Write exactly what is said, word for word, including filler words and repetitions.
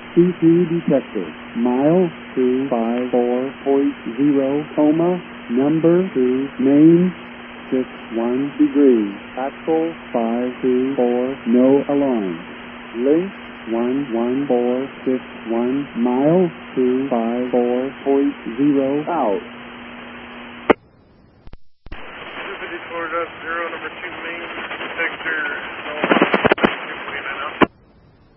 C two detected. Mile two five four point zero, coma, number two, main, six one degrees, axle five two four, no alarm. Link one one four six one, mile two five four point zero, out. two fifty-four, zero, number two,